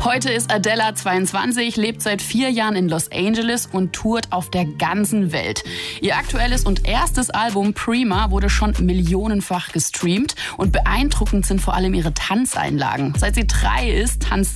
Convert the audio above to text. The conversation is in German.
Heute ist Adela 22, lebt seit 4 Jahren in Los Angeles und tourt auf der ganzen Welt. Ihr aktuelles und erstes Album Prima wurde schon millionenfach gestreamt und beeindruckend sind vor allem ihre Tanzeinlagen. Seit sie 3 ist, tanzt